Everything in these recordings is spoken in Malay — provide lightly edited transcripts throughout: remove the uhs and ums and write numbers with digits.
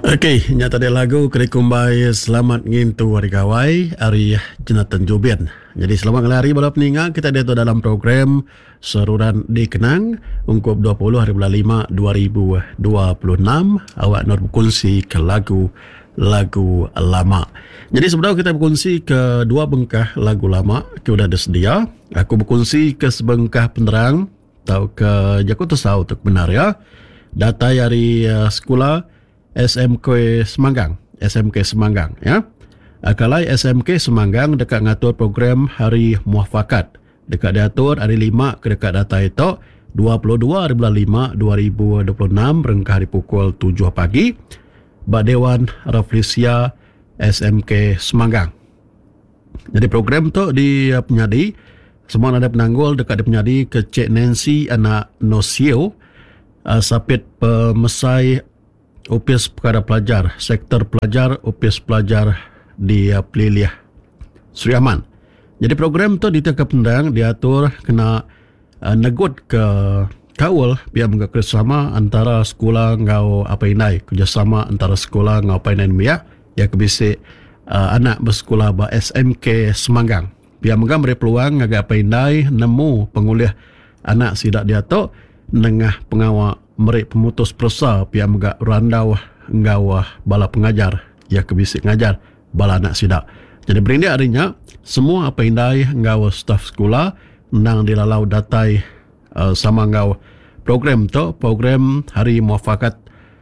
Okey, nyata dia lagu Kerikumbai Selamat Ngintu Hari Kawai Hari Jenatan Jubian. Jadi selamat hari balap peningat kita ada dalam program Seruran Dikenang Ungkup 20 hari bulan 5 2026. Awak nak berkongsi ke lagu lama. Jadi sebenarnya kita berkongsi ke dua bengkah lagu lama. Kita sudah ada sedia. Aku berkongsi ke sebengkah penerang atau ke Jaku Tesau untuk benar ya. Data dari sekolah SMK Semanggang ya. Akalai SMK Semanggang dekat ngatur program Hari Muafakat. Dekat diatur hari 5 ke dekat data itu 22 hari bulan 5 2026 rengkah di pukul 7 pagi. Bak Dewan Rafflesia SMK Semanggang. Jadi program tu di penyadi semua ada penanggul dekat di penyadi ke Cik Nancy anak Nosio sapit pemesai Opis Perkara Pelajar, Sektor Pelajar, Opis Pelajar di Peliliah Seri Aman. Jadi program tu ditangkap pendang, diatur kena negut ke kaul biar menggak kerjasama antara sekolah ngau apa inai, kerjasama antara sekolah ngau apa inai biar ya kebisik anak bersekolah ba SMK Semanggang. Biar menggak beri peluang ngagak apa inai nemu penguliah anak sidak diatur nengah pengawal merik pemutus persa pihak megak randau ngawah bala pengajar ya kebisik ngajar bala anak sidak. Jadi berindik harinya semua apa indai ngawah staf sekolah nang dilalau datai sama ngawah program tu program Hari Muafakat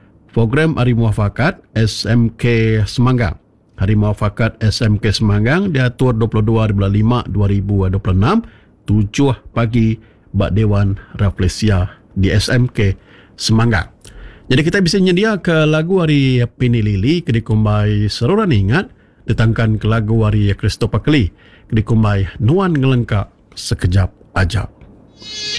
SMK Semanggang. Hari Muafakat SMK Semanggang diatur 22 hari bulan 5 2026 7 pagi bak Dewan Rafflesia di SMK Semanggang. Jadi kita bisa nyedia ke lagu Hari Pini Lili Kedikumbai Seruran Ingat ditangkan ke lagu Hari Kristo Pakli Kedikumbai Nuan Ngelengkak Sekejap Ajab.